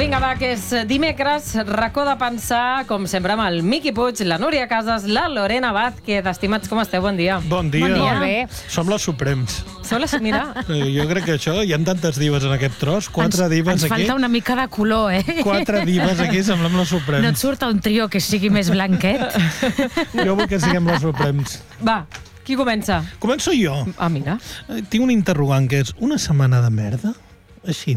Vinga, va, que és dimecres, racó de pensar, com sempre, amb el Miqui Puig, la Núria Casas, la Lorena Vázquez. Estimats, com esteu? Bon dia. Bon dia. Bon dia. Molt bé. Som les Suprems. Mira, Jo crec que això, hi ha tantes dives en aquest tros, quatre dives ens aquí. falta una mica de color, eh? Quatre dives aquí, semblem les Suprems. No et surt un trio que sigui més blanquet? Jo vull que siguem les Suprems. va, qui comença? Començo jo. Ah, mira. Tinc un interrogant que és una setmana de merda? Així,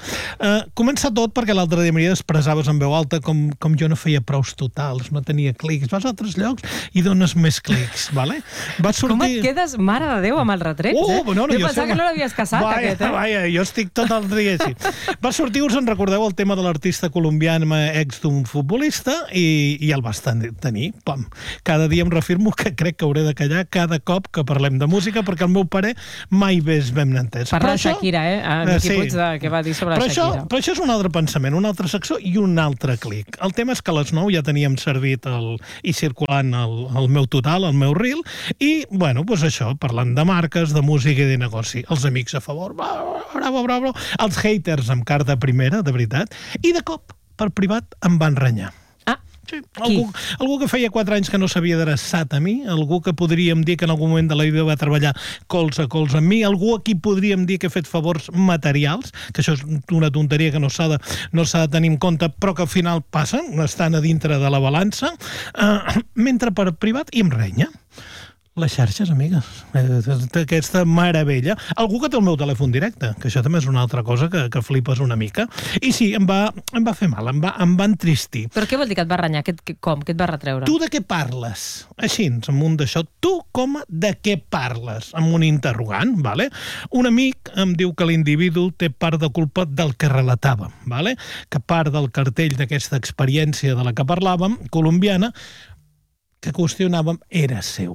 comença tot perquè l'altre dia expressaves en veu alta com jo no feia prous totals, no tenia clics. Vas a altres llocs i dones més clics, vale? Va sortir... Com et quedes, mare de Déu, amb els retrets, no, jo pensava que no l'havies casat, aquest, eh? Vaja, jo estic tot el dia així. Va sortir, us en recordeu, el tema de l'artista colombià ex d'un futbolista i el vas tenir. Pam. Cada dia em reafirmo que crec que hauré de callar cada cop que parlem de música perquè el meu pare mai bé es vam entès. Parla de Shakira, Miqui Puig, que va dir sobre Shakira. Però això és un altre pensament, una altra secció i un altre clic. El tema és que a les 9 ja teníem servit i circulant el meu total, el meu reel, i, bueno, doncs això, parlant de marques, de música i de negoci. Els amics a favor, bravo, bravo, els haters amb carta primera, de veritat, i de cop, per privat, em van renyar. Sí, algú que feia 4 anys que no s'havia adreçat a mi, algú que podríem dir que en algun moment de la vida va treballar colze a colze amb mi, algú a qui podríem dir que ha fet favors materials, que això és una tonteria que no s'ha de tenir en compte, però que al final passen, estan a dintre de la balança, mentre per privat i em renya. Les xarxes, amigues. Aquesta meravella. Algú que té el meu telèfon directe, que això també és una altra cosa que flipes una mica. I sí, em va fer mal, em va entristir. Però què vol dir que et va renyar? Com? Què et va retreure? Tu de què parles? Així, amb un d'això. Tu de què parles? Amb un interrogant, vale? Un amic em diu que l'individu té part de culpa del que relatava, vale? Que part del cartell d'aquesta experiència de la que parlàvem, colombiana, que qüestionàvem era seu.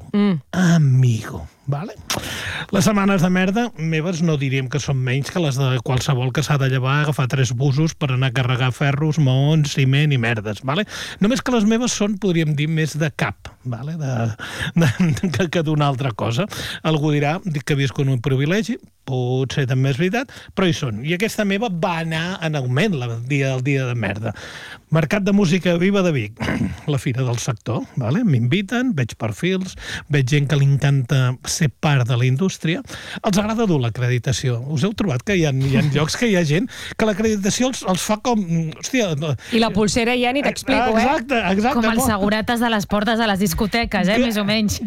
Amigo. Vale? Les setmanes de merda meves no diríem que són menys que les de qualsevol que s'ha de llevar, agafar 3 busos per anar a carregar ferros, maons, ciment i merdes. Vale? Només que les meves són, podríem dir, més de cap, vale? Que d'una altra cosa. Algú dirà que visc en un privilegi, potser també és veritat, però hi són. I aquesta meva va anar en augment el dia de merda. Mercat de música viva de Vic, la fira del sector, vale? M'inviten, veig perfils, veig gent que li encanta ser part de la indústria. Els agrada dur l'acreditació. Us heu trobat que hi ha llocs que hi ha gent que l'acreditació els fa com... Hòstia, I la pulsera ja ni t'explico, exacte. Com els segurates de les portes de les discoteques, més o menys.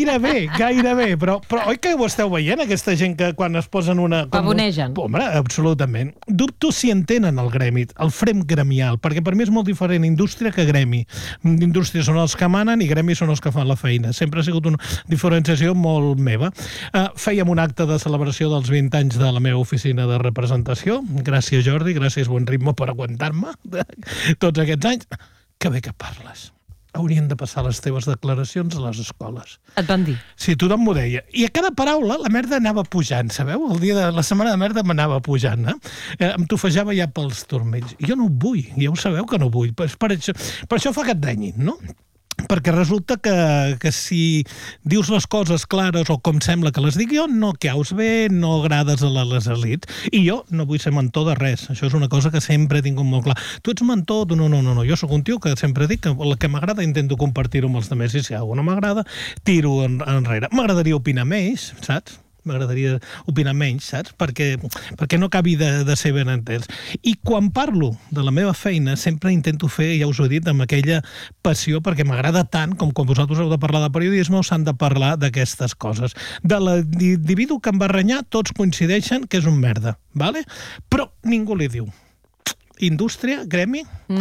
Gairebé. Però oi que ho esteu veient, aquesta gent que quan es posen una... Pavonegen. Home, absolutament. Dubto si entenen el gremi, el frem gremial, perquè per mi és molt diferent indústria que gremi. Indústria són els que manen i gremi són els que fan la feina. Sempre ha sigut una diferenciació molt meva. Fèiem un acte de celebració dels 20 anys de la meva oficina de representació. Gràcies, Jordi, gràcies, Buen Ritmo, per aguantar-me tots aquests anys. Que bé que parles. Haurien de passar les teves declaracions a les escoles. Et van dir? Sí, tothom m'ho deia. I a cada paraula la merda anava pujant, sabeu? La setmana de merda m'anava pujant, em tofejava ja pels turmells. Jo no ho vull, ja ho sabeu que no ho vull. Per això fa que et danyin, no? Perquè resulta que si dius les coses clares o com sembla que les dic jo, no caus bé, no agrades a les elits. I jo no vull ser mentor de res. Això és una cosa que sempre he tingut molt clar. Tu ets mentor? No. Jo sóc un tio que sempre dic que el que m'agrada intento compartir-ho amb els altres, i si alguna no m'agrada, tiro enrere. M'agradaria opinar més, saps? M'agradaria opinar menys, saps? Perquè no acabi de ser ben entès. I quan parlo de la meva feina, sempre intento fer, ja us ho he dit, amb aquella passió, perquè m'agrada tant, com quan vosaltres heu de parlar de periodisme, s'han de parlar d'aquestes coses. De l'individu que em va renyar, tots coincideixen que és un merda, vale? Però ningú li diu. Indústria, gremi,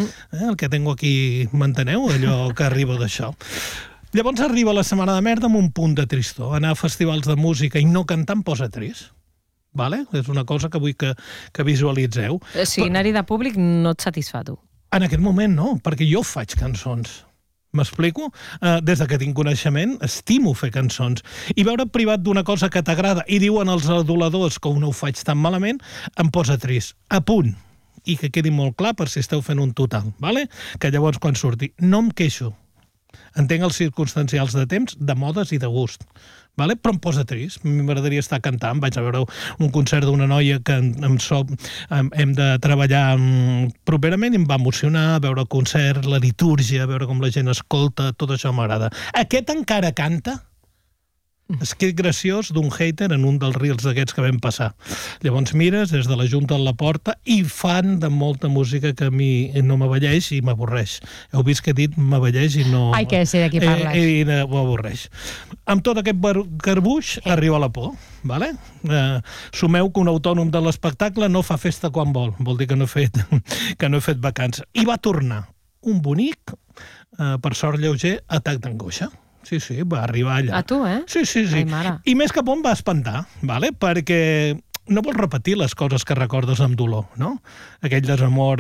el que tengo aquí, m'enteneu? Allò que arriba d'això. Llavors arriba la setmana de merda amb un punt de tristor. Anar a festivals de música i no cantar em posa trist. Vale? És una cosa que vull que visualitzeu. Si anar-hi de públic no et satisfà, tu. En aquest moment no, perquè jo faig cançons. M'explico? Des que tinc coneixement, estimo fer cançons. I veure privat d'una cosa que t'agrada i diuen els aduladors que no ho faig tan malament, em posa trist. A punt. I que quedi molt clar per si esteu fent un total, vale? Que llavors quan surti no em queixo. Entenc els circumstancials de temps, de modes i de gust. Vale? Però em posa trist. A mi m'agradaria estar cantant. Vaig a veure un concert d'una noia que hem de treballar properament i em va emocionar veure el concert, la litúrgia, veure com la gent escolta, tot això m'agrada. Aquest encara canta? És que graciós d'un hater en un dels reels d'aquests que vam passar. Llavors mires des de la Junta a la Porta i fan de molta música que a mi no m'avelleix i m'avorreix. Heu vist que he dit m'avelleix i no... Ai, que sé de qui parles. I m'avorreix. Amb tot aquest garbuix arriba la por. Vale? Sumeu que un autònom de l'espectacle no fa festa quan vol. Vol dir que no he fet vacances. I va tornar un bonic, per sort lleuger, atac d'angoixa. Sí, va arribar allà. A tu, eh? Sí. Ai, mare. I més que por em va espantar, vale? Perquè no vols repetir les coses que recordes amb dolor, no? Aquell desamor,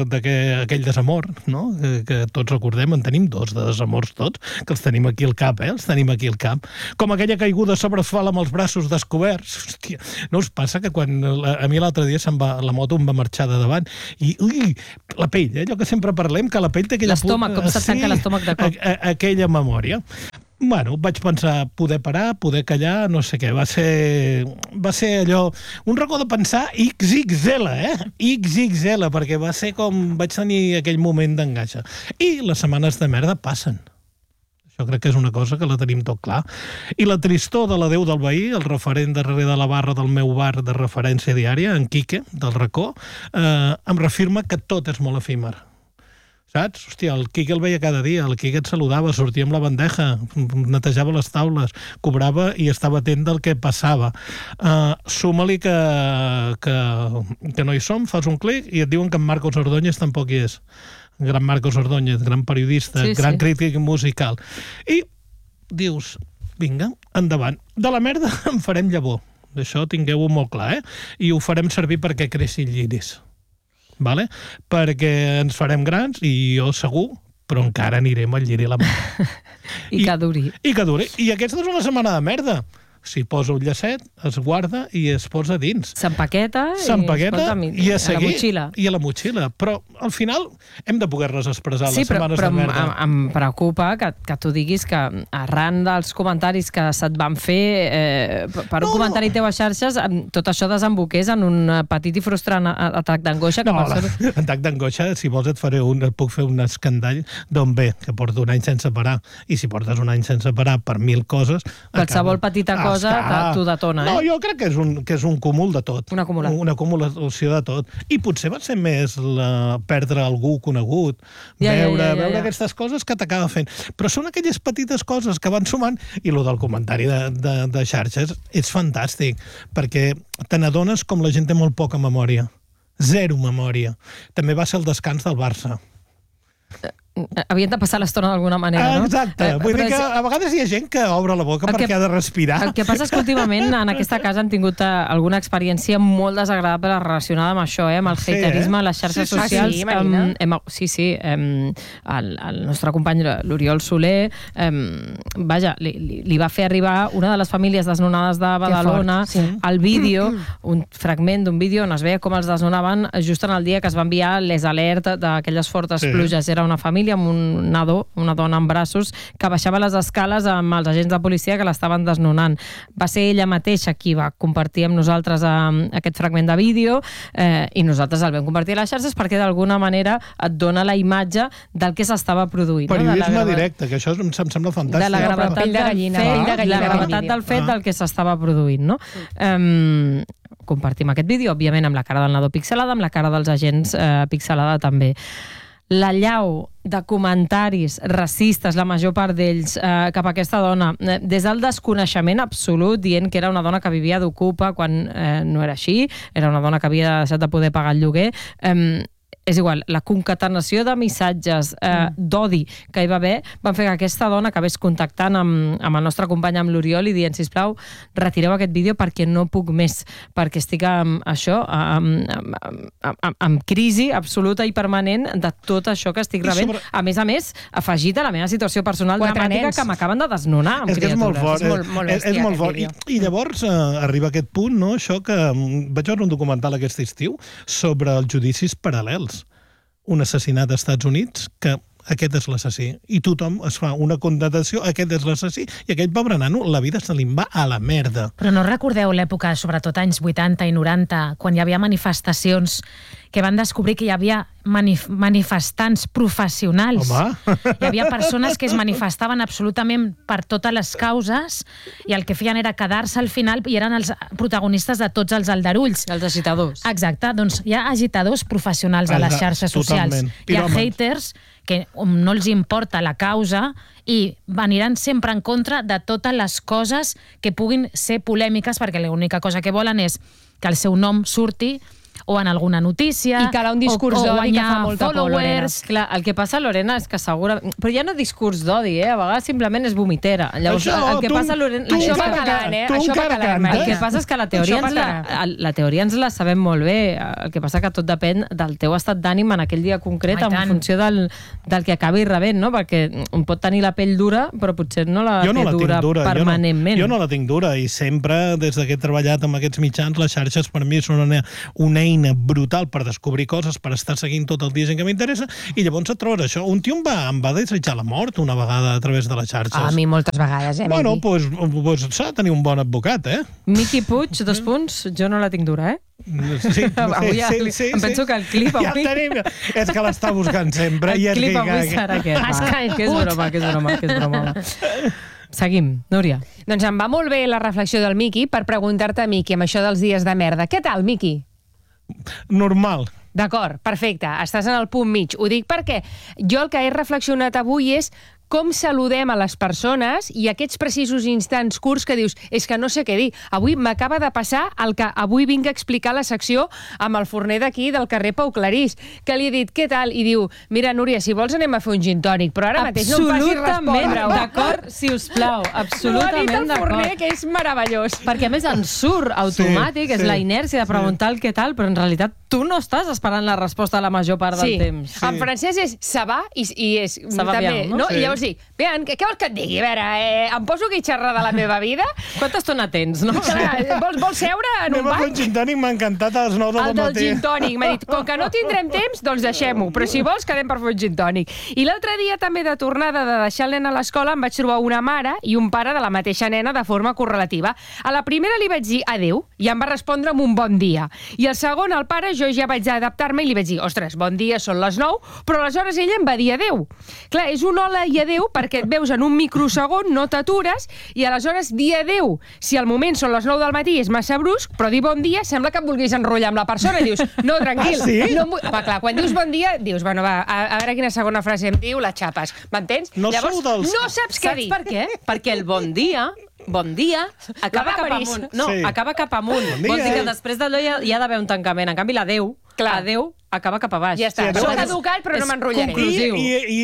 no? Que tots recordem, en tenim dos de desamors tots, que els tenim aquí al cap, els tenim aquí al cap. Com aquella caiguda sobre asfalt amb els braços descoberts. Hòstia, no us passa que quan a mi l'altre dia la moto em va marxar de davant i, la pell, allò que sempre parlem, que la pell té aquella... L'estómac, com se't tanca l'estómac de cop. Aquella memòria. Bueno, vaig pensar poder parar, poder callar, no sé què. Va ser allò... Un racó de pensar XXL, XXL, perquè va ser com... Vaig tenir aquell moment d'enganxa. I les setmanes de merda passen. Això crec que és una cosa que la tenim tot clar. I la tristor de la Déu del Veí, el referent darrere de la barra del meu bar de referència diària, en Quique, del racó, em reafirma que tot és molt efímer. Saps? Hòstia, el Quique el veia cada dia, el Quique et saludava, sortia amb la bandeja, netejava les taules, cobrava i estava atent del que passava. Suma-li que no hi som, fas un clic i et diuen que en Marcos Ordóñez tampoc hi és. Gran Marcos Ordóñez, gran periodista, gran crític musical. I dius, vinga, endavant. De la merda en farem llavor. Això tingueu-ho molt clar, I ho farem servir perquè creixin lliris. Vale? Perquè ens farem grans i jo segur, però encara anirem al lliri la mà. I que duri. I aquesta és una setmana de merda. S'hi posa un llacet, es guarda i es posa dins. S'empaqueta i a seguir. A la motxilla. I a la motxilla. Però al final hem de poder-les expressar les setmanes de merda. Sí, però em preocupa que tu diguis que arran dels comentaris que se't van fer per un comentari teu a xarxes, tot això desemboqués en un petit i frustrant atac d'angoixa. Atac d'angoixa, si vols et puc fer un escandall d'on ve, que porto un any sense parar. I si portes un any sense parar per 1000 coses... Qualsevol petita cosa t'ho detona, No, jo crec que és un cúmul de tot. Una acumulació de tot. I potser va ser més perdre algú conegut, veure aquestes coses que t'acaba fent. Però són aquelles petites coses que van sumant i el del comentari de xarxes és fantàstic, perquè te n'adones com la gent té molt poca memòria. Zero memòria. També va ser el descans del Barça. Havien de passar l'estona d'alguna manera, no? Exacte. Vull dir que a vegades hi ha gent que obre la boca perquè ha de respirar. El que passa és que últimament en aquesta casa han tingut alguna experiència molt desagradable relacionada amb això, amb el haterisme a les xarxes socials. Sí, Marina? El nostre company l'Oriol Soler li va fer arribar una de les famílies desnonades de Badalona el vídeo, un fragment d'un vídeo on es veia com els desnonaven just en el dia que es va enviar les alert d'aquelles fortes pluges. Era una família amb un nadó, una dona en braços, que baixava les escales amb els agents de policia que l'estaven desnonant. Va ser ella mateixa qui va compartir amb nosaltres aquest fragment de vídeo i nosaltres el vam compartir a les xarxes perquè d'alguna manera et dona la imatge del que s'estava produint. Periodisme directe, que això em sembla fantàstic. De la gravetat del fet del que s'estava produint, no? Compartim aquest vídeo, òbviament amb la cara del nadó pixelada, amb la cara dels agents pixelada també. L'allau de comentaris racistes, la major part d'ells, cap a aquesta dona, des del desconeixement absolut, dient que era una dona que vivia d'ocupa quan no era així, era una dona que havia deixat de poder pagar el lloguer. És igual, la concatenació de missatges d'odi que hi va haver van fer que aquesta dona acabés contactant amb el nostre company, amb l'Oriol, i dient, sisplau, retireu aquest vídeo perquè no puc més, perquè estic amb crisi absoluta i permanent de tot això que estic rebent. A més, afegit a la meva situació personal dramàtica que m'acaben de desnonar amb criatures. És molt fort. És molt fort. I llavors arriba aquest punt, no? Això que vaig veure un documental aquest estiu sobre els judicis paral·lels. Un assassinat als Estats Units que aquest és l'assassí. I tothom es fa una condenació, aquest és l'assassí, i aquell pobre nano, la vida se li va a la merda. Però no recordeu l'època, sobretot anys 80 i 90, quan hi havia manifestacions que van descobrir que hi havia manifestants professionals. Home. Hi havia persones que es manifestaven absolutament per totes les causes i el que feien era quedar-se al final i eren els protagonistes de tots els aldarulls. Els agitadors. Exacte, doncs hi ha agitadors professionals a les xarxes socials. Totalment. Hi ha Piròmans. haters que no els importa la causa i aniran sempre en contra de totes les coses que puguin ser polèmiques, perquè l'única cosa que volen és que el seu nom surti o en alguna notícia, I calar un discurs o d'odi que guanyar fa molta por, Lorena. followers. Clar, el que passa, Lorena, és que segura... Però ja no discurs d'odi, a vegades simplement és vomitera. Llavors, el que passa, Lorena... Això va calant, Això va calant, El que passa és que la teoria, la teoria ens la sabem molt bé. El que passa que tot depèn del teu estat d'ànim en aquell dia concret, Ai, en tant. funció del que acabi rebent, no? Perquè un pot tenir la pell dura, però potser no la Jo no té la tinc dura dura. permanentment. Jo no la tinc dura i sempre, des que he treballat amb aquests mitjans, les xarxes per mi són una eina brutal per descobrir coses, per estar seguint tot el dia gent que m'interessa, i llavors et trobes això. Un tio em va desitjar la mort una vegada a través de les xarxes. A mi moltes vegades, Bueno, Miqui. pues s'ha de tenir un bon advocat, Miqui Puig, 2 punts, jo no la tinc dura, Sí, Avui em penso que el clip ja avui... tenim. És que l'està buscant sempre. El clip avui serà aquest. Has Va, caigut. que és broma. Seguim, Núria. Doncs em va molt bé la reflexió del Miqui per preguntar-te, Miqui, amb això dels dies de merda. Què tal, Miqui? Normal. D'acord, perfecte. Estàs en el punt mig. Ho dic perquè jo el que he reflexionat avui és com saludem a les persones i aquests precisos instants curts que dius és que no sé què dir. Avui m'acaba de passar el que avui vinc a explicar a la secció amb el forner d'aquí del carrer Pau Clarís, que li he dit què tal? I diu, mira, Núria, si vols anem a fer un gin tònic, però ara mateix no em facis respondre. d'acord, sisplau, absolutament M'ho ha dit el forner, d'acord. que és meravellós. Perquè a més ens surt automàtic, és la inèrcia de preguntar el què tal, però en realitat tu no estàs esperant la resposta la major part del temps. En francès és ça va i és Ça va també, bien, no? no? Sí. I llavors dic, Bean, què vols que et digui? A veure, em poso aquí a xerrar de la meva vida? Quanta estona tens, no? Vols seure en un Anem a fer un banc? gin tònic, m'ha encantat a les 9 El del del matí. gin tònic. M'ha dit, com que no tindrem temps, doncs deixem-ho. Però si vols, quedem per fer un gin tònic. I l'altre dia, també de tornada de deixar el nen a l'escola, em vaig trobar una mare i un pare de la mateixa nena de forma correlativa. A la primera li vaig dir adeu i em va respondre amb un bon dia. I al segon, el pare, jo ja vaig adaptar-me i li vaig dir, ostres, bon dia, són les 9, però aleshores ella em va dir adeu. Clar, és un hola i adeu perquè et veus en un microsegon, no t'atures, i aleshores dir adeu. Si al moment són les 9 del matí és massa brusc, però dir bon dia sembla que et vulguis enrotllar amb la persona i dius, no, tranquil. Ah, sí? No va, clar, quan dius bon dia, dius, bueno, va, a veure quina segona frase em diu, la xapes. M'entens? No Llavors, sou dels- no saps què Saps dir. per què? Perquè el bon dia acaba cap Damaris. amunt. No, Sí. acaba cap amunt. Bon dia. Vol dir que després d'allò hi ha d'haver un tancament. En canvi, l'adeu, Clar. adeu, acaba cap a baix. Ja està. Sí, Soc llavors educat, però no és m'enrotllaré. conclusiu.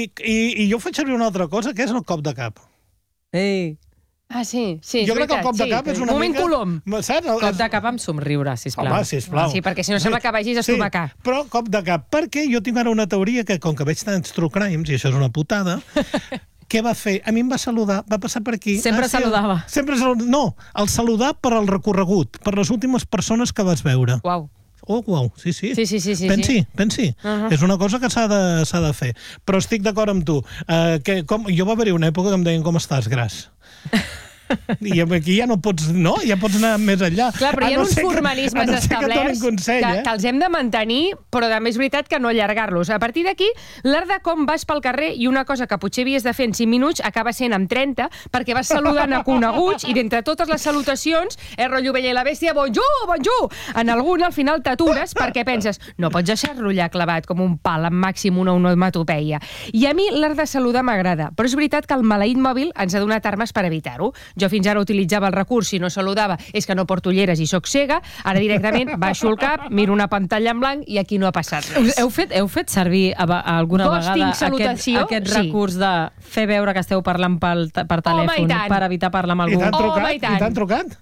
I jo faig servir una altra cosa, que és el cop de cap. Ei, Ah, sí, sí, Jo crec que el cop de cap és una moment mica... colom. Saps? cop de cap amb somriure, sisplau. Home, sisplau. Sí, perquè si no sembla que vagis a estomacar. Sí, però cop de cap. Perquè jo tinc ara una teoria que, com que veig tants true crimes, i això és una putada, què va fer? A mi em va saludar, va passar per aquí. Sempre saludava. Sempre saludava. No, el saludar per al recorregut, per les últimes persones que vas veure. Uau. Oh, uau, sí, sí. Sí. Pensi. És una cosa que s'ha de fer. Però estic d'acord amb tu. Jo va haver-hi una època que em deien com estàs, gras. I aquí ja no pots, no? Ja pots anar més enllà. Clar, però hi ha uns formalismes que establerts consell, que els hem de mantenir, però també és veritat que no allargar-los. A partir d'aquí, l'art de com vas pel carrer i una cosa que potser havies de fer en 5 minuts acaba sent en 30, perquè vas saludant a coneguts i d'entre totes les salutacions, rotllo Bella i la Bèstia, bonjour, bonjour! En algun al final t'atures perquè penses, no pots deixar-lo allà clavat com un pal amb màxim una onomatopeia. I a mi l'art de saludar m'agrada, però és veritat que el maleït mòbil ens ha donat armes per evitar-ho. Jo fins ara utilitzava el recurs, si no saludava és que no porto ulleres i sóc cega, ara directament baixo el cap, miro una pantalla en blanc i aquí no ha passat res. Heu fet servir alguna Ghosting, vegada salutació? aquest Sí. recurs de fer veure que esteu parlant per telèfon i tant. per evitar parlar amb I algú? t'han Home, trucat? i tant. I t'han trucat?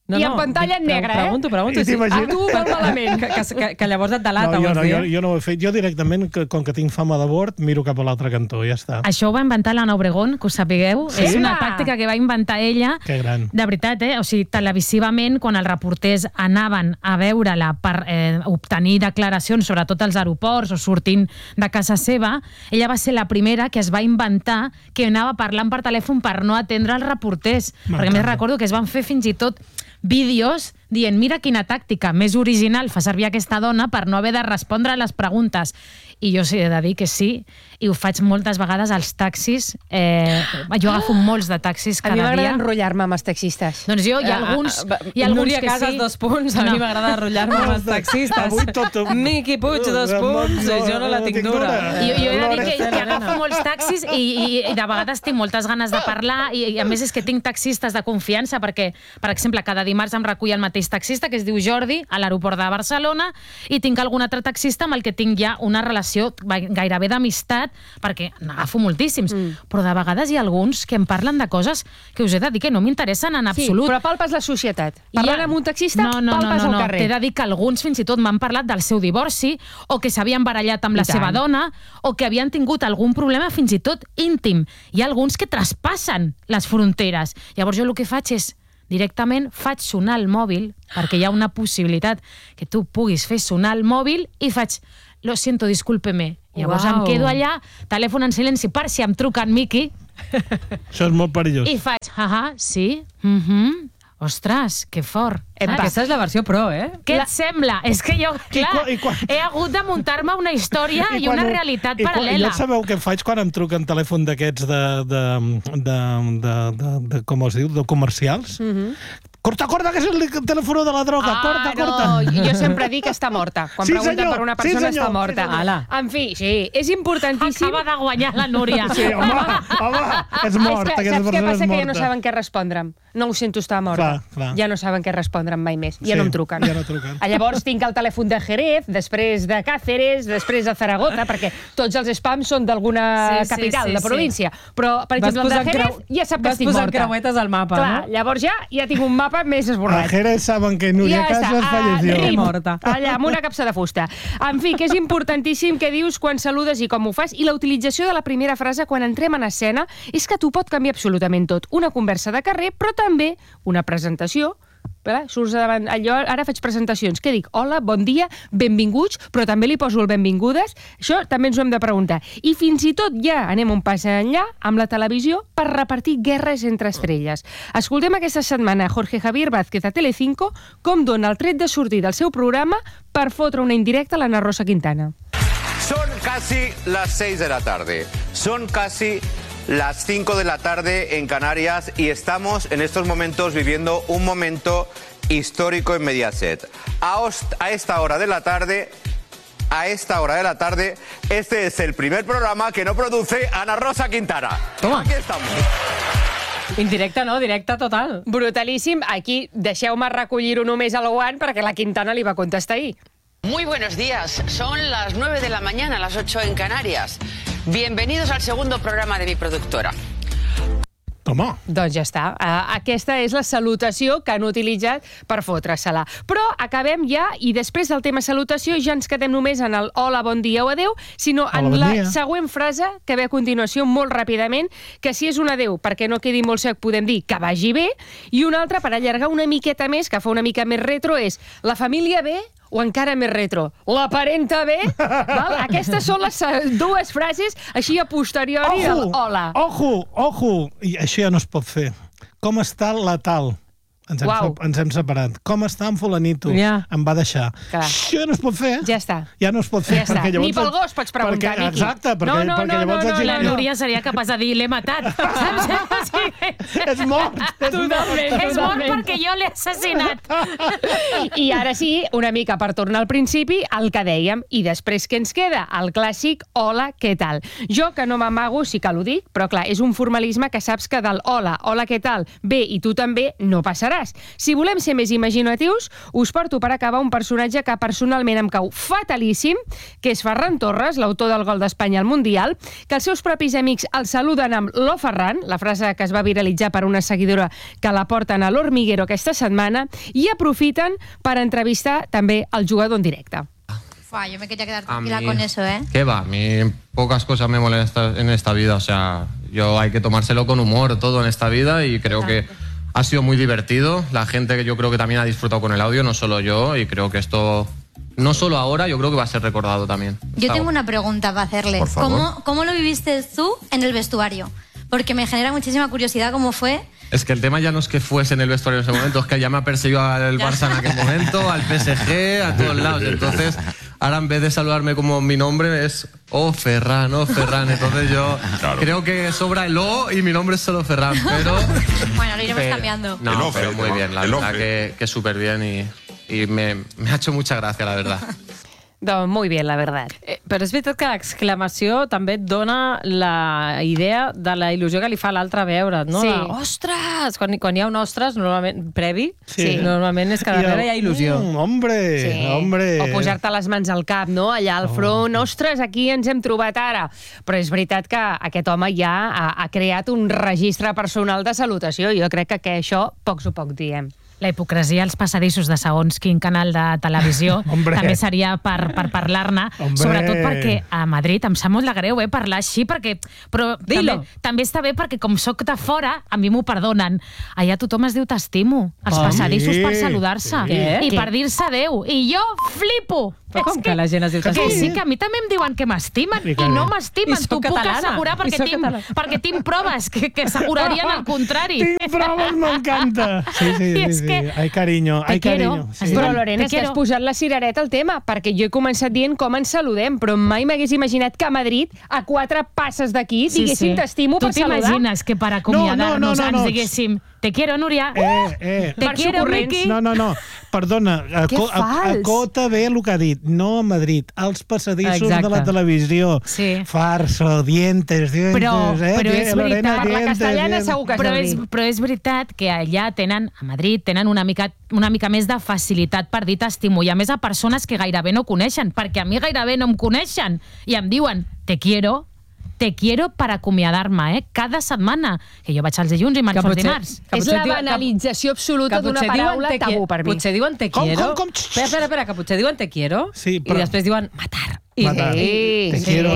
I en pantalla en negre, Pregunto. I t'imagines? A tu molt malament. Que llavors et delata, No, vols dir? jo no ho he fet. Jo directament, com que tinc fama de bord, miro cap a l'altre cantó, ja està. Això ho va inventar l'Anna Obregón, que ho sapigueu. Sí? És una tàctica que va inventar ella. Que gran. De veritat, O sigui, televisivament, quan els reporters anaven a veure-la per obtenir declaracions, sobretot als aeroports o sortint de casa seva, ella va ser la primera que es va inventar que anava parlant per telèfon per no atendre els reporters. Perquè a més recordo que es van fer fins i tot vídeos dient, mira quina tàctica més original fa servir aquesta dona per no haver de respondre a les preguntes. I jo he de dir que sí, i ho faig moltes vegades als taxis. Jo agafo molts de taxis A mi cada m'agrada dia. enrotllar-me amb els taxistes. Doncs jo, hi ha alguns Núria que Casas, sí. 2 punts. A mi m'agrada enrotllar-me amb els taxistes. Avui tot... Miqui Puig, 2 punts. Jo no la tinc dura. Jo he de dir que agafo molts taxis i de vegades tinc moltes ganes de parlar i a més és que tinc taxistes de confiança perquè, per exemple, cada dimarts em recull el mateix taxista que es diu Jordi a l'aeroport de Barcelona i tinc algun altre taxista amb el que tinc ja una relació gairebé d'amistat perquè n'agafo moltíssims, però de vegades hi ha alguns que em parlen de coses que us he de dir que no m'interessen en absolut. Sí, però palpes la societat. Parlant amb un taxista, no, palpes al carrer. T'he de dir que alguns fins i tot m'han parlat del seu divorci o que s'havien barallat amb la seva dona o que havien tingut algun problema fins i tot íntim. Hi ha alguns que traspassen les fronteres. Llavors jo el que faig és directament faig sonar el mòbil perquè hi ha una possibilitat que tu puguis fer sonar el mòbil i faig lo siento, discúlpeme. Llavors em quedo allà, telèfon en silenci per si em truca en Miqui Això és molt perillós. i faig, sí, ostres, que fort. Aquesta és la versió pro, Què et sembla? És que jo, clar, I quan- he hagut de muntar-me una història i una realitat paral·lela. Jo sabeu què faig quan em truquen telèfon d'aquests de com es diu, de comercials? Corta, que és el telèfon de la droga, corta. No, jo sempre dic que està morta. Quan Sí, pregunten senyor, per una sí, persona senyor, està morta. sí, senyor. Ala. En fi, sí, és importantíssim... Acaba de guanyar la Núria. Sí, home, és mort, És que, aquesta saps què persona passa? és Que ja no morta. saben què respondre'm. No ho sento, està morta. Clar. Ja no saben què respondre'm mai més. Ja Sí, no em truquen. ja no truquen. Llavors tinc el telèfon de Jerez, després de Cáceres, després de Zaragoza, perquè tots els spams són d'alguna Sí, capital de sí. província. Però, per exemple, el de Jerez ja sap que estic morta. Vas posant creuetes al mapa, Clar, no? llavors ja tinc un mapa més A esborrat. Jerez saben que Núria Casas falleció. RIM, Morta. allà, amb una capsa de fusta. En fi, que és importantíssim què dius quan saludes i com ho fas, i la utilització de la primera frase quan entrem en escena és que tu pot canviar absolutament tot. Una conversa de carrer, però també una presentació. Surts davant, jo ara faig presentacions, què dic? Hola, bon dia, benvinguts, però també li poso el benvingudes. Això també ens ho hem de preguntar. I fins i tot ja anem un pas enllà amb la televisió per repartir guerres entre estrelles. Escoltem aquesta setmana Jorge Javier Vázquez a Telecinco com dona el tret de sortir del seu programa per fotre una indirecta a l'Anna Rosa Quintana. Son casi las 6 de la tarde. Son casi las 5 de la tarde en Canarias y estamos en estos momentos viviendo un momento histórico en Mediaset. A esta hora de la tarde, este es el primer programa que no produce Ana Rosa Quintana. Toma. Aquí estamos. Indirecte no, directe total. Brutalíssim. Aquí deixeu-me recollir-ho només al guant perquè la Quintana li va contestar ahir. Muy buenos días, son las 9 de la mañana, las 8 en Canarias. Bienvenidos al segundo programa de mi productora. Toma. Doncs ja està. Aquesta és la salutació que han utilitzat per fotre-se-la. Però acabem ja, i després del tema salutació ja ens quedem només en el hola, bon dia o adeu, sinó en Hola, bon la dia. següent frase que ve a continuació molt ràpidament, que si és un adeu, perquè no quedi molt sec, podem dir que vagi bé, i una altra, per allargar una miqueta més, que fa una mica més retro, és la família bé o encara més retro, la parenta bé? Val? Aquestes són les dues frases així a posteriori del hola. Ojo! I això ja no es pot fer. Com està la tal? Uau. Ens hem separat. Com està en fulanito? Ja. Em va deixar. Clar. Això no es pot fer. Ja està. Ja no es pot fer. Ja està. perquè llavors- Ni pel gos pots preguntar, perquè, Miqui. Exacte, perquè, No, perquè llavors no, La Núria seria capaç de dir, l'he matat. Saps? És mort! És mort perquè jo l'he assassinat. I ara sí, una mica per tornar al principi, el que dèiem, i després què ens queda? El clàssic hola, què tal? Jo, que no m'amago, sí que l'ho dic, però clar, és un formalisme que saps que del hola, què tal, bé, i tu també, no passaràs. cas. Si volem ser més imaginatius, us porto per acabar un personatge que personalment em cau fatalíssim, que és Ferran Torres, l'autor del gol d'Espanya al Mundial, que els seus propis amics el saluden amb «Lo Ferran», la frase que es va viralitzar per una seguidora que la porten a l'Hormiguero aquesta setmana, i aprofiten per entrevistar també el jugador en directe. Yo me quería quedar tranquila con eso, ¿eh? ¿Qué va? A mí pocas cosas me molestan en esta vida. O sea, hay que tomárselo con humor todo en esta vida y creo que ha sido muy divertido. La gente que yo creo que también ha disfrutado con el audio, no solo yo, y creo que esto, no solo ahora, yo creo que va a ser recordado también. Yo tengo una pregunta para hacerle. Por favor. ¿Cómo lo viviste tú en el vestuario? Porque me genera muchísima curiosidad cómo fue. Es que el tema ya no es que fuese en el vestuario en ese momento, es que ya me ha perseguido al Barça en aquel momento, al PSG, a todos lados. Entonces, ahora en vez de saludarme como mi nombre es Ferran, Entonces yo creo que sobra el O y mi nombre es solo Ferran, pero... Bueno, lo iremos cambiando. No, pero muy bien, la verdad que súper bien y me ha hecho mucha gracia, la verdad. Doncs muy bien, la verdad. Però és veritat que l'exclamació també et dona la idea de la il·lusió que li fa l'altre veure't, no? Sí. Ostres! Quan hi ha un ostres, normalment, previ, Sí. normalment és que darrere hi ha il·lusió. Hombre. O posar-te les mans al cap, no? Allà al front. Ostres, aquí ens hem trobat ara. Però és veritat que aquest home ja ha creat un registre personal de salutació. Jo crec que això poc o poc diem. La hipocresia als passadissos de segons quin canal de televisió també seria per parlar-ne, sobretot perquè a Madrid em sap molt de greu parlar així, però també està bé perquè com soc de fora, a mi m'ho perdonen. Allà tothom es diu t'estimo, als passadissos per saludar-se i per dir-se adeu. I jo flipo! Però com que la gent es diu t'estimo? Que sí, que a mi també em diuen que m'estimen i no m'estimen. T'ho puc assegurar perquè tinc proves que assegurarien el contrari. Tinc proves, m'encanta. Sí. Ai, carinyo, ai, carinyo. Sí. Però, Lorena, és que has posat la cirereta al tema, perquè jo he començat dient com ens saludem, però mai m'hagués imaginat que a Madrid, a 4 passes d'aquí, diguéssim t'estimo per saludar. Tu t'imagines que per acomiadar-nos ens diguéssim te quiero, Núria. Te quiero, Riqui. No. Perdona, acota bé el que ha dit. No a Madrid, als passadissos de la televisió. Sí. Farso, dientes. Però és veritat, per la castellana segur que has de dir. Però és veritat que allà tenen, a Madrid, tenen una mica més de facilitat per dir t'estimo, i a més a persones que gairebé no coneixen, perquè a mi gairebé no em coneixen, i em diuen te quiero per acomiadar-me, cada setmana. Que jo vaig als dilluns i marxo els dimarts. És la banalització absoluta d'una paraula tabú per mi. Potser diuen te quiero. Com? Espera, que potser diuen te quiero i després diuen matar. Te quiero.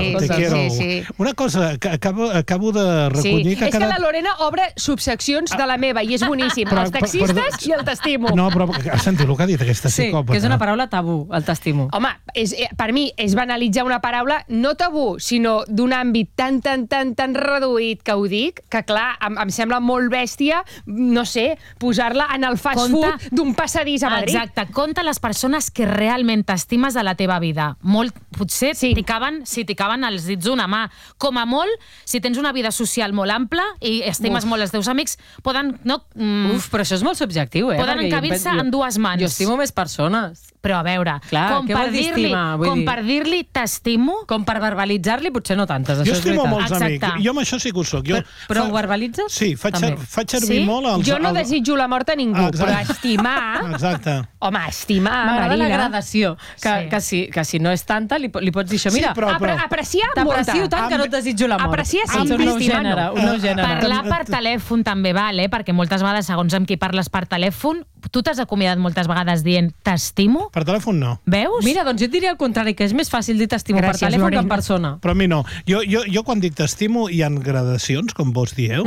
Una cosa que acabo de recollir... És que la Lorena obre subseccions de la meva i és boníssim. Els taxistes i el t'estimo. No, però has sentit el que ha dit aquesta psicòpata? Sí, que és una paraula tabú, el t'estimo. Home, per mi és banalitzar una paraula no tabú, sinó d'un àmbit tan reduït que ho dic, que clar, em sembla molt bèstia, no sé, posar-la en el fast food d'un passadís a Madrid. Exacte, compta les persones que realment t'estimes de la teva vida. Potser si t'hi caben els dits d'una mà. Com a molt, si tens una vida social molt ampla i estimes molt els teus amics, poden... Però això és molt subjectiu, Poden encabir-se en 2 mans. Jo estimo més persones. Però a veure, com per dir-li t'estimo... Com per verbalitzar-li, potser no tantes. Jo estimo molts amics. Jo amb això sí que ho soc. Però ho verbalitzes? Sí, faig servir molt els... Jo no desitjo la mort a ningú, però estimar... Exacte. Home, estimar, M'agrada Marina. la gradació. Que si no és tanta, li pots dir això. Mira, apreciar molta. T'aprecio tant que no et desitjo la mort. Apreciar sí, un nou gènere. Parlar per telèfon també val, perquè moltes vegades, segons amb qui parles per telèfon, tu t'has acomiadat moltes vegades dient t'estimo? Per telèfon no. Veus? Mira, doncs jo et diria el contrari, que és més fàcil dir t'estimo per telèfon que en persona. Però a mi no. Jo quan dic t'estimo hi ha gradacions, com vos dieu.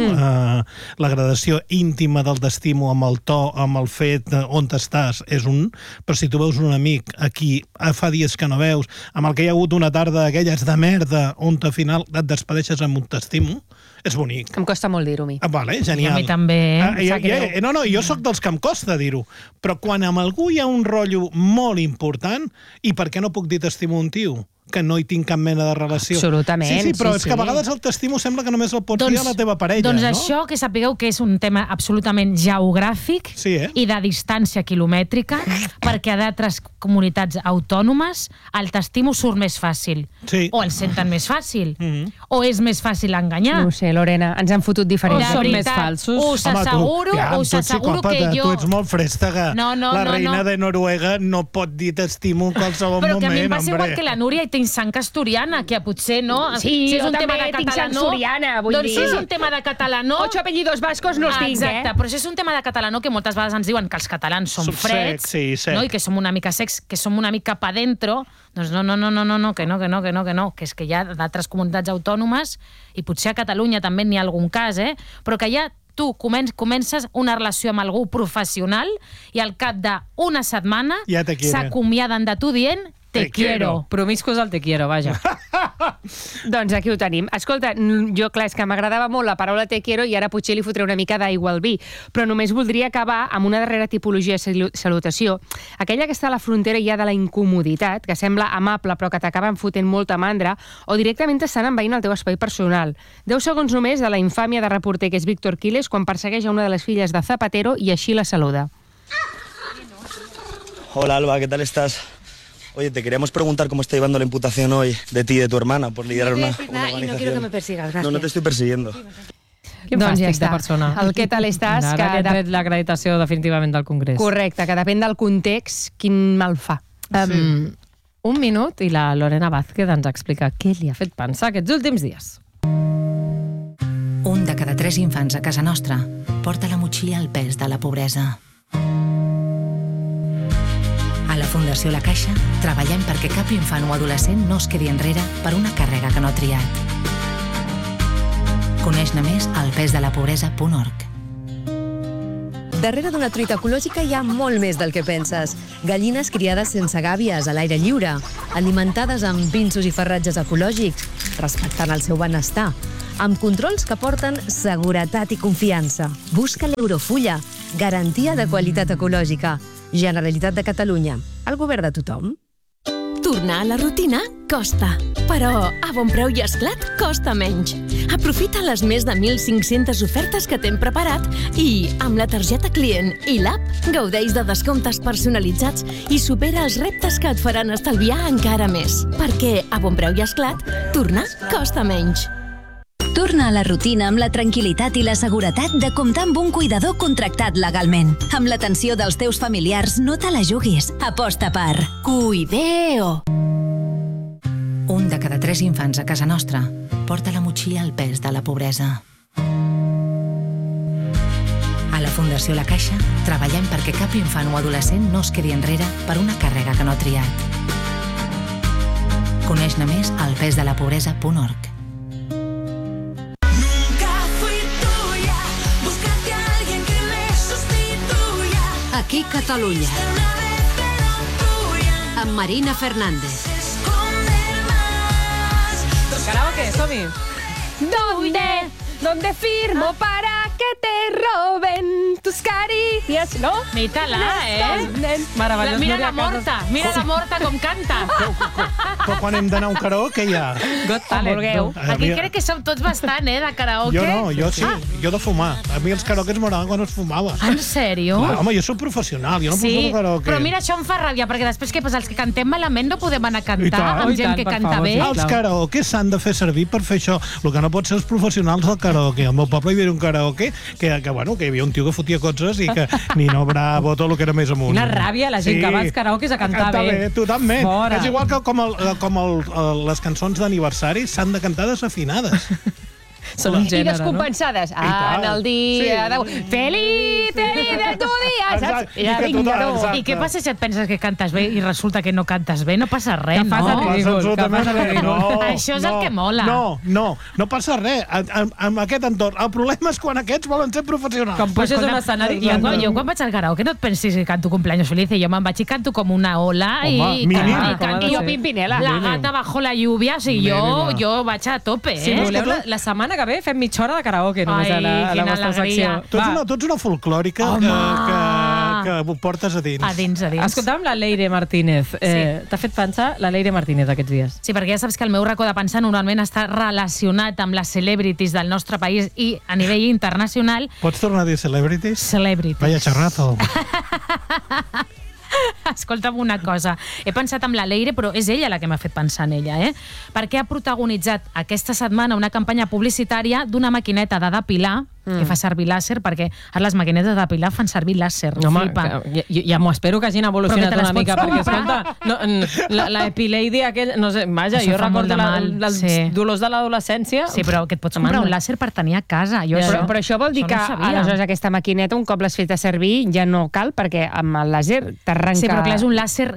La gradació íntima del t'estimo amb el to, amb el fet on estàs és un, però si tu veus un amic aquí fa dies que no veus, amb el que hi ha hagut una tarda d'aquelles de merda on al final et despedeixes amb un t'estimo, és bonic. Em costa molt dir-ho, a mi. Vale, genial. A mi també. No, jo sóc dels que em costa dir-ho, però quan amb algú hi ha un rotllo molt important, i per què no puc dir t'estimo un tio? que no hi tinc cap mena de relació. Absolutament, Sí, però sí, és que a sí. vegades el t'estimo sembla que només el pots dir a la teva parella, doncs no? això, que sapigueu que és un tema absolutament geogràfic i de distància quilomètrica, perquè a d'altres comunitats autònomes el t'estimo surt més fàcil. O el senten més fàcil. O és més fàcil enganyar. No ho sé, Lorena, ens han fotut diferents. De veritat, us asseguro que jo... Tu ets molt frèstega. La reina de Noruega no pot dir t'estimo en qualsevol moment, Però que a mi em passa igual hombre. que la Núria i tinc sang asturiana, que potser no... Sí, si és jo un tema també de tinc sang catalanó, soriana, vull doncs dir. si és un tema de catalanó... 8 apellidos vascos no els tinc, Exacte, però si és un tema de catalanó que moltes vegades ens diuen que els catalans són Som freds, secs, sí, no? I que som una mica secs, que som una mica pa dentro, doncs no, que és que hi ha d'altres comunitats autònomes, i potser a Catalunya també n'hi ha algun cas, però que ja tu comences una relació amb algú professional i al cap d'una setmana Ja te quieren. s'acomiaden de tu dient te quiero. Promiscus al te quiero, vaja. Doncs aquí ho tenim. Escolta, jo, clar, és que m'agradava molt la paraula te quiero i ara potser li fotré una mica d'aigua al vi, però només voldria acabar amb una darrera tipologia de salutació, aquella que està a la frontera ja de la incomoditat, que sembla amable però que t'acaben fotent molta mandra, o directament t'estan envaint el teu espai personal. 10 segons només de la infàmia de reporter que és Víctor Quiles quan persegueix a una de les filles de Zapatero i així la saluda. Hola, Alba, ¿qué tal estás? Oye, te queríamos preguntar cómo está llevando la imputación hoy de ti y de tu hermana por liderar una organización. Y no quiero que me persigas, gracias. No te estoy persiguiendo. Quin Doncs ja fàstic de està. persona. El què tal estàs? Ara que he tret l'acreditació definitivament del Congrés. Correcte, que depèn del context, quin mal fa. Un minut i la Lorena Vázquez ens explica què li ha fet pensar aquests últims dies. Un de cada 3 infants a casa nostra porta a la motxilla el pes de la pobresa. A la Fundació La Caixa treballem perquè cap infant o adolescent no es quedi enrere per una càrrega que no ha triat. Coneix-ne més al pesdelapobresa.org. Darrere d'una truita ecològica hi ha molt més del que penses. Gallines criades sense gàbies, a l'aire lliure, alimentades amb pinsos i farratges ecològics, respectant el seu benestar, amb controls que porten seguretat i confiança. Busca l'Eurofulla, garantia de qualitat ecològica. Generalitat de Catalunya, el govern de tothom. Tornar a la rutina costa, però a Bon Preu i Esclat costa menys. Aprofita les més de 1.500 ofertes que t'hem preparat i, amb la targeta client i l'app, gaudeix de descomptes personalitzats i supera els reptes que et faran estalviar encara més. Perquè a Bon Preu i Esclat, tornar costa menys. Torna a la rutina amb la tranquil·litat i la seguretat de comptar amb un cuidador contractat legalment. Amb l'atenció dels teus familiars, no te la juguis. Aposta per Cuideo. Un de cada 3 infants a casa nostra porta a la motxilla el pes de la pobresa. A la Fundació La Caixa treballem perquè cap infant o adolescent no es quedi enrere per una càrrega que no ha triat. Coneix-ne més al pesdelapobresa.org. Aquí Catalunya. Amb Marina Fernández. Karaoke, som-hi. ¿Dónde firmo para que te roben tus caricias? ¿No? Mira-la, Meravellós. Mira la Morta com canta. Però quan hem d'anar a un karaoke ja... Got talent. Vulgueu. Aquí crec que som tots bastant, de karaoke. Jo no, jo sí, jo de fumar. A mi els karaokes m'agraden quan es fumava. En sèrio? Clar, home, jo soc professional, jo no puc fer un karaoke. Però mira, això em fa ràbia, perquè després què passa? Els que cantem malament no podem anar a cantar amb gent que canta bé. Els karaokes s'han de fer servir per fer això. El que no pot ser els professionals del karaoke. Al meu poble hi havia un karaoke que hi havia un tio que fotia cotxes i que Nino Bravo, tot el que era més amunt. Quina ràbia la gent que va als karaokes a cantar bé. Totalment. Fora. És igual que com les cançons d'aniversari s'han de cantar desafinades. Són un gènere, I descompensades. En el dia... Feliz de tu dia, saps? I què passa si et penses que cantes bé i resulta que no cantes bé? No passa res, no? Això és el que mola. No passa res. En aquest entorn. El problema és quan aquests volen ser professionals. Com puges un escenari... Jo quan vaig al karaoke no et pensis que canto cumpleaños feliz, jo me'n vaig i canto com una ola i jo Pimpinela. La gata bajo la lluvia, o sigui, jo vaig a tope, Si voleu, la setmana que ve fem mitja hora de karaoke només a la vostra secció. Tu ets una folclòrica que ho portes a dins. A dins. Escoltàvem la Leire Martínez. T'ha fet pensar la Leire Martínez aquests dies. Sí, perquè ja saps que el meu racó de pensar normalment està relacionat amb les celebrities del nostre país i a nivell internacional. Pots tornar a dir celebrities? Celebrities. Vaya xerrazo. Escolta'm una cosa, he pensat en la Leire, però és ella la que m'ha fet pensar en ella, perquè ha protagonitzat aquesta setmana una campanya publicitària d'una maquineta de depilar que fa servir làser, perquè ara les maquinetes de depilar fan servir làser. Home, ja m'ho espero que hagin evolucionat una mica, perquè, escolta, la Epilady aquell, no sé, vaja, jo recordo els dolors de l'adolescència. Sí, però que et pots comprar un làser per tenir a casa. Però això vol dir que, aleshores, aquesta maquineta, un cop l'has fet a servir, ja no cal, perquè amb el làser t'arranca... Sí, però clar, és un làser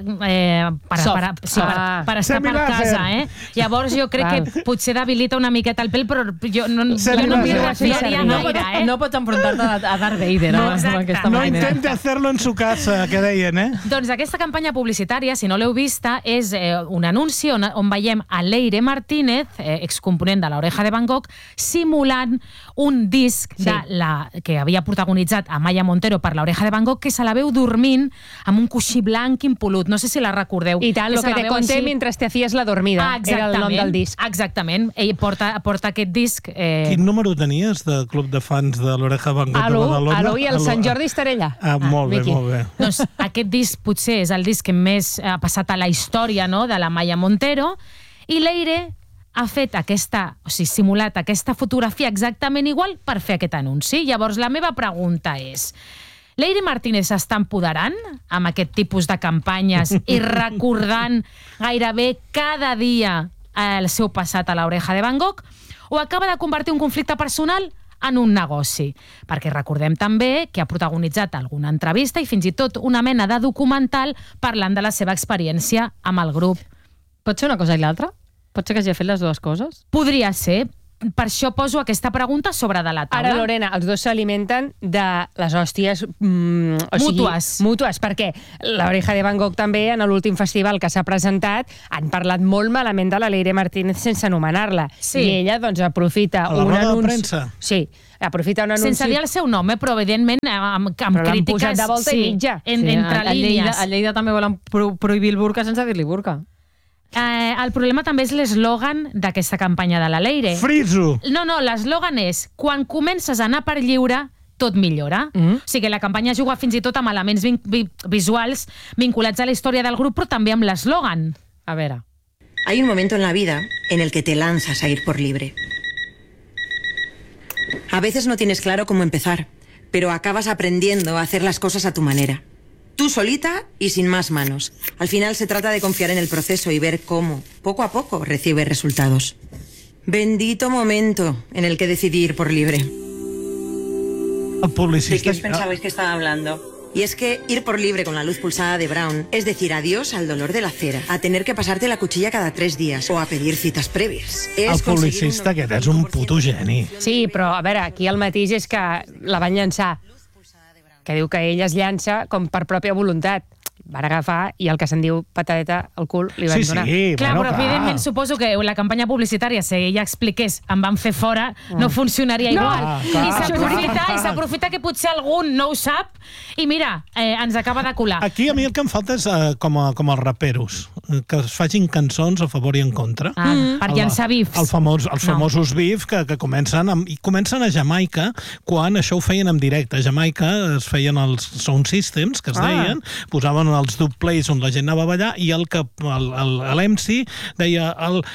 per estar per casa, Llavors jo crec que potser debilita una miqueta el pèl, però jo no m'hi refiaria gaire. No pots enfrontar-te a Darth Vader amb aquesta No manera. intente hacerlo en su casa, que deien, Doncs aquesta campanya publicitària, si no l'heu vista, és un anunci on veiem a Leire Martínez, excomponent de l'Oreja de Van Gogh, simulant un disc que havia protagonitzat a Maya Montero per l'Oreja de Van Gogh, que se la veu dormint amb un coixí blanc impolut. No sé si la recordeu. I tant, lo que te conté mientras te hacías la dormida. Era el nom del disc. Exactament. Ell porta aquest disc... Quin número tenies de club de fans de l'Oreja Van Gogh de Badalona? Aló, i el Sant Jordi estaré allà. Molt bé, molt bé. Doncs aquest disc potser és el disc que més ha passat a la història de la Maya Montero, i Leire ha fet simulat aquesta fotografia exactament igual per fer aquest anunci. Llavors, la meva pregunta és: Leire Martínez s'està empoderant amb aquest tipus de campanyes i recordant gairebé cada dia el seu passat a l'Oreja de Van Gogh, o acaba de convertir un conflicte personal en un negoci? Perquè recordem també que ha protagonitzat alguna entrevista i fins i tot una mena de documental parlant de la seva experiència amb el grup. Pot ser una cosa i l'altra? Pot ser que hagi fet les dues coses? Podria ser. Per això poso aquesta pregunta sobre de la taula. Ara, Lorena, els dos s'alimenten de les hòsties mútues, perquè l'Oreja de Van Gogh també, en l'últim festival que s'ha presentat, han parlat molt malament de la Leire Martínez sense anomenar-la. I ella, doncs, aprofita un anunci... A la roda de premsa? Sí, aprofita un anunci... Sense dir el seu nom, però evidentment amb crítiques... Però l'han posat de volta i mitja. Entre línies. A Lleida també volen prohibir el burca sense dir-li burca. El problema també és l'eslògan d'aquesta campanya de la Leire. Friso! No, l'eslògan és: quan comences a anar per lliure, tot millora. O sigui, la campanya juga fins i tot amb elements visuals vinculats a la història del grup, però també amb l'eslògan. A veure. Hay un momento en la vida en el que te lanzas a ir por libre. A veces no tienes claro cómo empezar, pero acabas aprendiendo a hacer las cosas a tu manera. Tú solita y sin más manos. Al final se trata de confiar en el proceso y ver cómo, poco a poco, recibes resultados. Bendito momento en el que decidí ir por libre. El publicista... ¿De qué os pensabais que estaba hablando? Y es que ir por libre con la luz pulsada de Brown es decir adiós al dolor de la cera, a tener que pasarte la cuchilla cada 3 días o a pedir citas previas. El publicista aquest és un puto geni. Sí, però a veure, aquí el mateix és que la van llançar, que diu que ell es llança com per pròpia voluntat. Van agafar i el que se'n diu patadeta al cul li van donar. Clar, però evidentment suposo que la campanya publicitària, si ella expliqués em van fer fora, no funcionaria igual. I s'aprofita que potser algun no ho sap i mira, ens acaba de colar. Aquí a mi el que em falta és com els raperos, que es facin cançons a favor i en contra. Per llançar bifs. Els famosos bifs que comencen a Jamaica, quan això ho feien en directe. A Jamaica es feien els sound systems, que es deien, posaven els dubplays on la gent anava a ballar i l'MC deia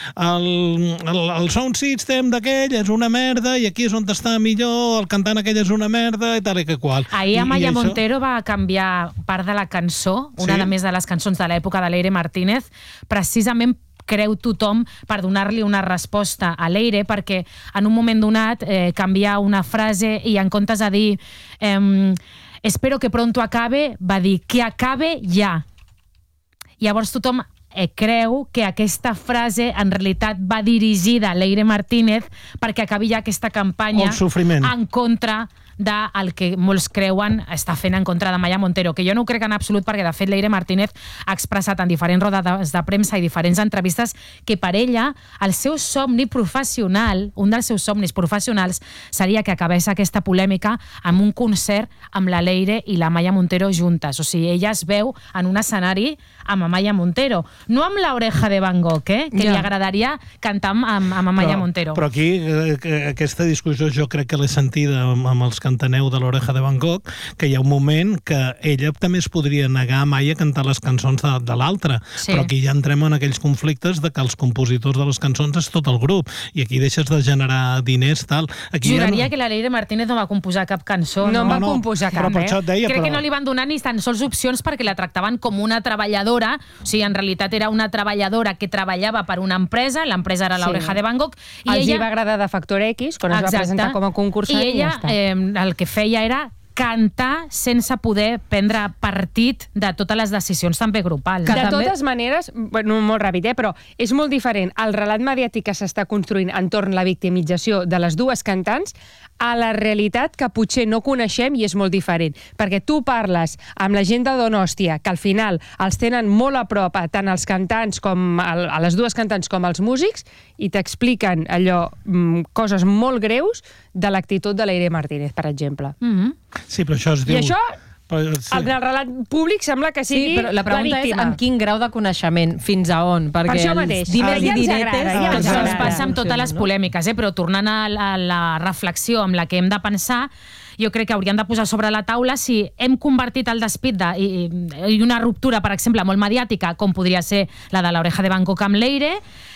el sound system d'aquell és una merda i aquí és on està millor, el cantant aquell és una merda i tal i que qual. Ahir Maya Montero va canviar part de la cançó, una de més de les cançons de l'època de Leire Martínez, precisament creu tothom per donar-li una resposta a Leire, perquè en un moment donat canviar una frase i en comptes de dir espero que pronto acabe, va dir que acabe ja. Llavors tothom creu que aquesta frase en realitat va dirigida a Leire Martínez perquè acabi ja aquesta campanya en contra del que molts creuen està fent en contra de Maya Montero, que jo no ho crec en absolut, perquè de fet Leire Martínez ha expressat en diferents rodes de premsa i diferents entrevistes que per ella el seu somni professional, un dels seus somnis professionals, seria que acabés aquesta polèmica amb un concert amb la Leire i la Maya Montero juntes. O sigui, ella es veu en un escenari amb Amaya Montero. No amb l'Oreja de Van Gogh, que li agradaria cantar amb Amaya Montero. Però aquí, aquesta discussió jo crec que l'he sentida amb els cantaneu de l'Oreja de Van Gogh, que hi ha un moment que ella també es podria negar a Amaya a cantar les cançons de l'altra. Sí. Però aquí ja entrem en aquells conflictes de que els compositors de les cançons és tot el grup, i aquí deixes de generar diners, tal. Aquí Juraria que la Leire Martínez no va composar cap cançó. No va composar cap, per això et deia, Crec que no li van donar ni tan sols opcions perquè la tractaven com una treballadora, o sigui, en realitat era una treballadora que treballava per una empresa, l'empresa era l'Oreja de Van Gogh, i els ella... hi va agradar de Factor X, quan es va presentar com a concursant, i ella el que feia era cantar sense poder prendre partit de totes les decisions també grupals. De totes maneres, bueno, molt ràpid, però és molt diferent el relat mediàtic que s'està construint entorn la victimització de les dues cantants a la realitat que potser no coneixem i és molt diferent. Perquè tu parles amb la gent de Donòstia, que al final els tenen molt a prop, tant els cantants com a les dues cantants com els músics, i t'expliquen allò, coses molt greus de l'actitud de Leire Martínez, per exemple. Sí, però això es diu... I això, en el relat públic sembla que sigui però la pregunta és amb quin grau de coneixement, fins a on? Per això mateix. Dimes i diretes... Això ens passa amb totes les polèmiques, però tornant a la reflexió amb la que hem de pensar, jo crec que hauríem de posar sobre la taula si hem convertit el despit i una ruptura, per exemple, molt mediàtica, com podria ser la de l'Oreja de Van Gogh amb Leire,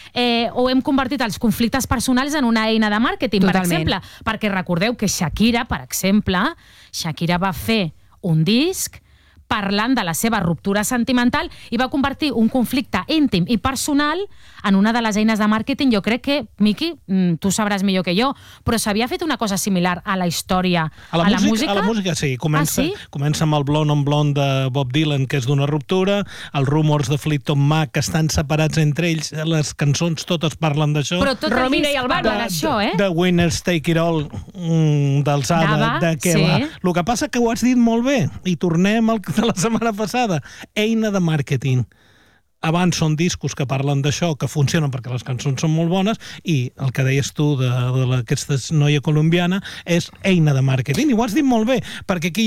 o hem convertit els conflictes personals en una eina de màrqueting, per exemple. Perquè recordeu que Shakira, per exemple, Shakira va fer un disc parlant de la seva ruptura sentimental i va convertir un conflicte íntim i personal en una de les eines de màrqueting. Jo crec que, Miqui, tu sabràs millor que jo, però s'havia fet una cosa similar a la història, a la música? A la música, sí. Comença amb el Blonde on Blonde de Bob Dylan, que és d'una ruptura, els Rumors de Fleetwood Mac, que estan separats entre ells, les cançons totes parlen d'això. Però tot Romina i el parla d'això, The Winners Take It All, dels ABBA, de què va. El que passa que ho has dit molt bé, i tornem al de la setmana passada, eina de màrqueting. Abans són discos que parlen d'això, que funcionen perquè les cançons són molt bones, i el que deies tu d'aquesta noia colombiana és eina de màrqueting, i ho has dit molt bé, perquè aquí